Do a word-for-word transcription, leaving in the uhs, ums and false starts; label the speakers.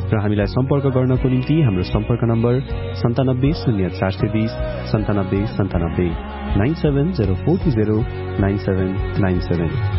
Speaker 1: र हामीलाई सम्पर्क गर्नको निम्ति हाम्रो सम्पर्क नम्बर सन्तानब्बे शून्य चार सय बीस सन्तानब्बे सन्तानब्बे nine seven zero four two zero nine seven nine seven